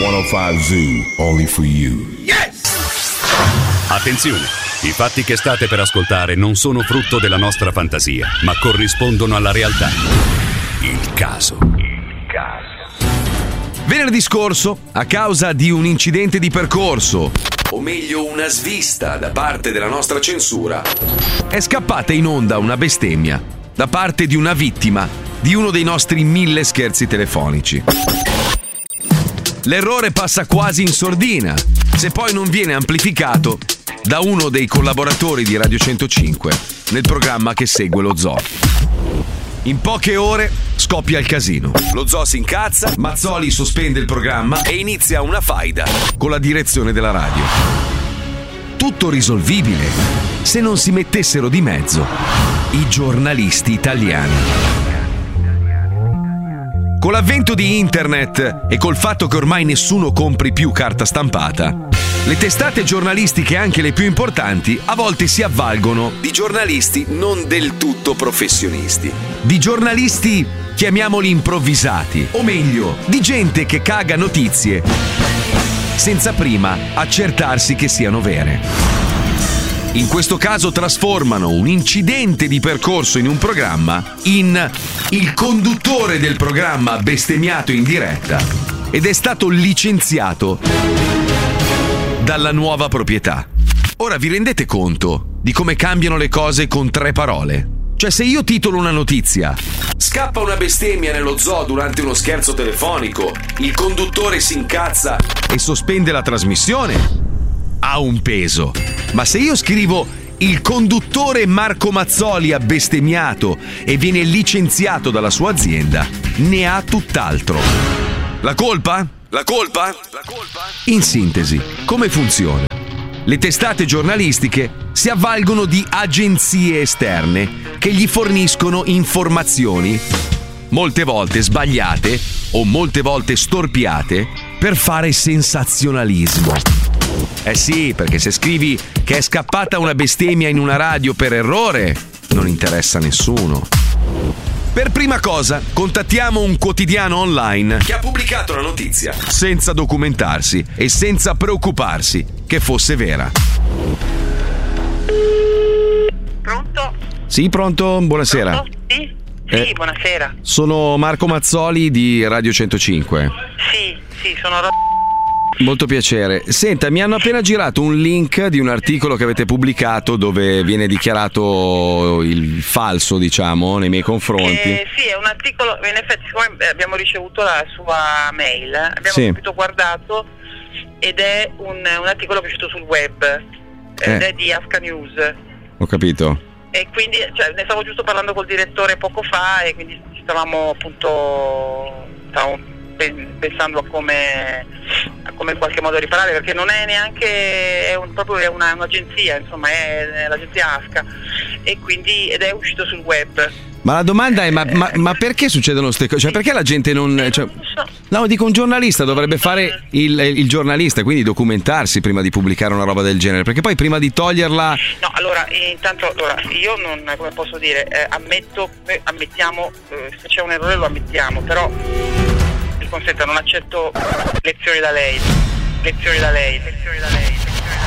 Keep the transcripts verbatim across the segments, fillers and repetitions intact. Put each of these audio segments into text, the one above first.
centocinque Zoo, only for you. Yes! Attenzione! I fatti che state per ascoltare non sono frutto della nostra fantasia, ma corrispondono alla realtà. Il caso. Il caso. Venerdì scorso, a causa di un incidente di percorso, o meglio una svista da parte della nostra censura, è scappata in onda una bestemmia da parte di una vittima di uno dei nostri mille scherzi telefonici. L'errore passa quasi in sordina, se poi non viene amplificato da uno dei collaboratori di Radio centocinque nel programma che segue lo Zoo. In poche ore scoppia il casino. Lo Zoo si incazza, Mazzoli sospende il programma e inizia una faida con la direzione della radio. Tutto risolvibile se non si mettessero di mezzo i giornalisti italiani. Con l'avvento di internet e col fatto che ormai nessuno compri più carta stampata, le testate giornalistiche, anche le più importanti, a volte si avvalgono di giornalisti non del tutto professionisti. Di giornalisti, chiamiamoli improvvisati, o meglio, di gente che caga notizie senza prima accertarsi che siano vere. In questo caso trasformano un incidente di percorso in un programma in il conduttore del programma bestemmiato in diretta ed è stato licenziato dalla nuova proprietà. Ora vi rendete conto di come cambiano le cose con tre parole? Cioè, se io titolo una notizia: scappa una bestemmia nello zoo durante uno scherzo telefonico, il conduttore si incazza e sospende la trasmissione, ha un peso. Ma se io scrivo il conduttore Marco Mazzoli ha bestemmiato e viene licenziato dalla sua azienda, ne ha tutt'altro. La colpa? La colpa? La colpa? In sintesi, come funziona? Le testate giornalistiche si avvalgono di agenzie esterne che gli forniscono informazioni, molte volte sbagliate o molte volte storpiate, per fare sensazionalismo. Eh sì, perché se scrivi che è scappata una bestemmia in una radio per errore, non interessa a nessuno. Per prima cosa, contattiamo un quotidiano online che ha pubblicato la notizia senza documentarsi e senza preoccuparsi che fosse vera. Pronto? Sì, pronto? Buonasera. Pronto? Sì? Sì, Eh, buonasera. Sono Marco Mazzoli di Radio centocinque. Sì, sì, sono Ro- Molto piacere. Senta, mi hanno appena girato un link di un articolo che avete pubblicato dove viene dichiarato il falso, diciamo, nei miei confronti. Eh, sì, è un articolo, in effetti siccome abbiamo ricevuto la sua mail, abbiamo Sì. subito guardato ed è un, un articolo che è uscito sul web ed Eh. è di Asca News. Ho capito. E quindi, cioè, ne stavo giusto parlando col direttore poco fa e quindi stavamo appunto stavamo pensando a come a come in qualche modo riparare, perché non è neanche è un, proprio è una, un'agenzia, insomma è, è l'agenzia Asca e quindi ed è uscito sul web. Ma la domanda è: ma, ma, ma perché succedono queste cose? Cioè, perché la gente non. Cioè, no, dico, un giornalista dovrebbe fare il, il giornalista, quindi documentarsi prima di pubblicare una roba del genere, perché poi prima di toglierla. No, allora, intanto, allora, io non, come posso dire, eh, ammetto, eh, ammettiamo, eh, se c'è un errore lo ammettiamo, però mi consenta, non accetto lezioni da lei, lezioni da lei, lezioni da lei.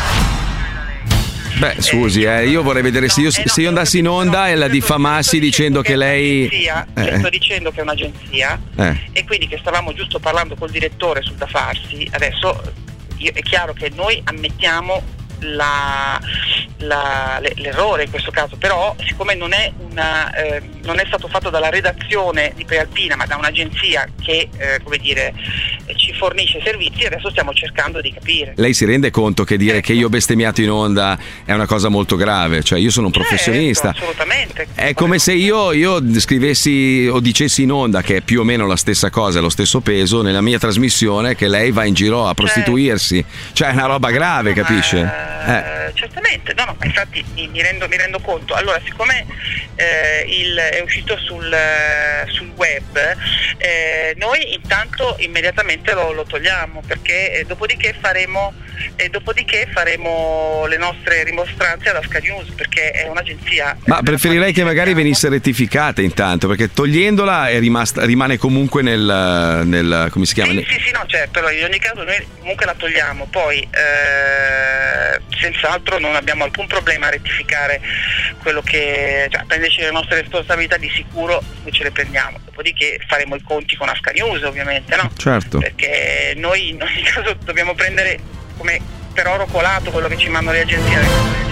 Beh, scusi, eh, io vorrei vedere se io, se io andassi in onda e la diffamassi dicendo che lei. Eh. Sto dicendo che è un'agenzia Eh. e quindi che stavamo giusto parlando col direttore sul da farsi. Adesso io, è chiaro che noi ammettiamo la, la, l'errore in questo caso, però siccome non è, una, eh, non è stato fatto dalla redazione di Prealpina ma da un'agenzia che eh, come dire ci fornisce servizi, adesso stiamo cercando di capire. Lei si rende conto che dire che io ho bestemmiato in onda è una cosa molto grave? Cioè, io sono un professionista. Certo, assolutamente. È come se io, io scrivessi o dicessi in onda, che è più o meno la stessa cosa, lo stesso peso, nella mia trasmissione, che lei va in giro a prostituirsi. Cioè, è una roba grave, capisce? Eh, certamente, no, no, infatti mi, mi, rendo, mi rendo conto. Allora, siccome eh, il, è uscito sul, sul web, eh, noi intanto immediatamente ovviamente lo, lo togliamo, perché eh, dopodiché faremo e dopodiché faremo le nostre rimostranze alla Sky News, perché è un'agenzia. Ma preferirei che magari venisse rettificata intanto, perché togliendola è rimasta, rimane comunque nel, nel come si chiama? Sì, sì, sì, no, cioè, però in ogni caso noi comunque la togliamo, poi eh, senz'altro non abbiamo alcun problema a rettificare quello che, cioè, prenderci le nostre responsabilità di sicuro, noi ce le prendiamo, dopodiché faremo i conti con Asca News, ovviamente, no? Certo. Perché noi in ogni caso dobbiamo prendere come per oro colato quello che ci mandano le agenzie.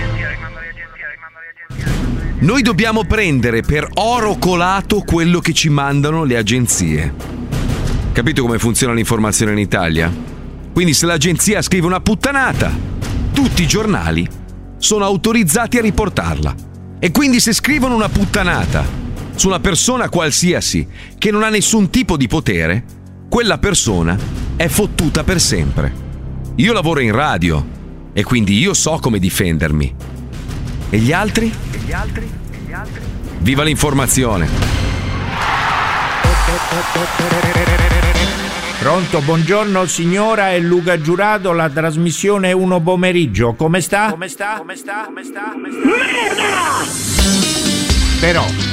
Noi dobbiamo prendere per oro colato quello che ci mandano le agenzie. Capito come funziona l'informazione in Italia? Quindi se l'agenzia scrive una puttanata, tutti i giornali sono autorizzati a riportarla. E quindi se scrivono una puttanata su una persona qualsiasi che non ha nessun tipo di potere, quella persona è fottuta per sempre. Io lavoro in radio e quindi io so come difendermi. E gli altri? E gli altri? E gli altri? Viva l'informazione! Pronto, buongiorno signora, è Luca Giurato, la trasmissione Uno Pomeriggio. Come sta? Come sta? Come sta? Come sta? Come sta? Merda! Però